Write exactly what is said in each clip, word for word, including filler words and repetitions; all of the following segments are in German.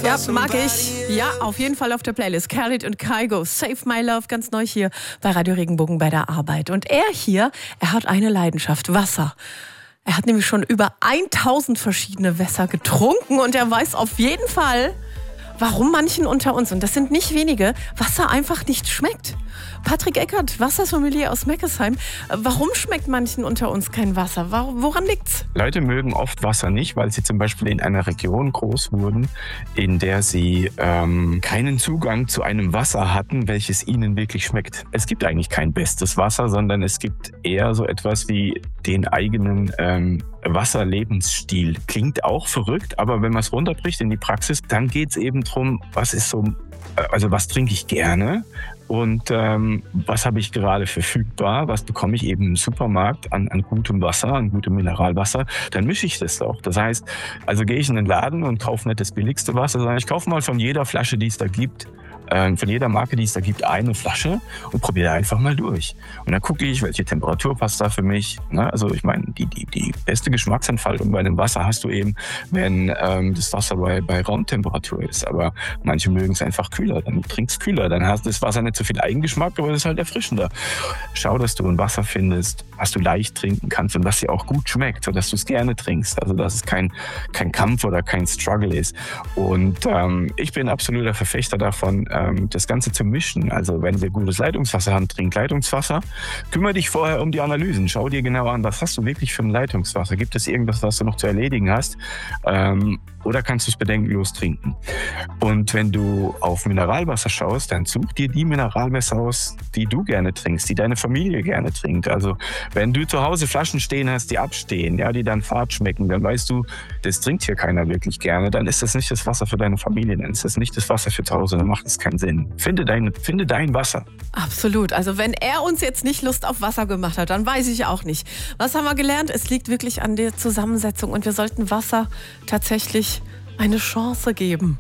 Ja, mag ich. Ja, auf jeden Fall auf der Playlist. Khalid und Kygo, Save My Love, ganz neu hier bei Radio Regenbogen bei der Arbeit. Und er hier, er hat eine Leidenschaft, Wasser. Er hat nämlich schon über tausend verschiedene Wässer getrunken und er weiß auf jeden Fall, warum manchen unter uns, und das sind nicht wenige, Wasser einfach nicht schmeckt. Patrick Eckert, Wassersommelier aus Meckesheim. Warum schmeckt manchen unter uns kein Wasser? Woran liegt's? Leute mögen oft Wasser nicht, weil sie zum Beispiel in einer Region groß wurden, in der sie ähm, keinen Zugang zu einem Wasser hatten, welches ihnen wirklich schmeckt. Es gibt eigentlich kein bestes Wasser, sondern es gibt eher so etwas wie den eigenen ähm, Wasserlebensstil. Klingt auch verrückt, aber wenn man es runterbricht in die Praxis, dann geht es eben darum, was ist so, also was trinke ich gerne und ähm, was habe ich gerade verfügbar, was bekomme ich eben im Supermarkt an, an gutem Wasser, an gutem Mineralwasser, dann mische ich das doch. Das heißt, also gehe ich in den Laden und kaufe nicht das billigste Wasser, sondern ich kaufe mal von jeder Flasche, die es da gibt, von jeder Marke, die es da gibt, eine Flasche und probiere einfach mal durch. Und dann gucke ich, welche Temperatur passt da für mich. Also ich meine, die, die, die beste Geschmacksentfaltung bei dem Wasser hast du eben, wenn ähm, das Wasser bei, bei Raumtemperatur ist. Aber manche mögen es einfach kühler, dann trinkst kühler. Dann hast das Wasser nicht so viel Eigengeschmack, aber es ist halt erfrischender. Schau, dass du ein Wasser findest, was du leicht trinken kannst und was dir auch gut schmeckt, sodass du es gerne trinkst. Also dass es kein, kein Kampf oder kein Struggle ist. Und ähm, ich bin absoluter Verfechter davon, das Ganze zu mischen. Also wenn wir gutes Leitungswasser haben, trink Leitungswasser. Kümmere dich vorher um die Analysen. Schau dir genau an, was hast du wirklich für ein Leitungswasser? Gibt es irgendwas, was du noch zu erledigen hast? Ähm, oder kannst du es bedenkenlos trinken? Und wenn du auf Mineralwasser schaust, dann such dir die Mineralwässer aus, die du gerne trinkst, die deine Familie gerne trinkt. Also wenn du zu Hause Flaschen stehen hast, die abstehen, ja, die dann fad schmecken, dann weißt du, das trinkt hier keiner wirklich gerne, dann ist das nicht das Wasser für deine Familie, dann ist das nicht das Wasser für zu Hause, dann macht es keinen Sinn. Finde dein, finde dein Wasser. Absolut. Also wenn er uns jetzt nicht Lust auf Wasser gemacht hat, dann weiß ich auch nicht. Was haben wir gelernt? Es liegt wirklich an der Zusammensetzung und wir sollten Wasser tatsächlich eine Chance geben.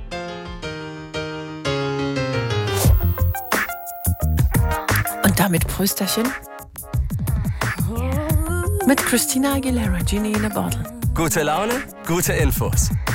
Und damit Prösterchen mit Christina Aguilera, Genie in a Bottle. Gute Laune, gute Infos.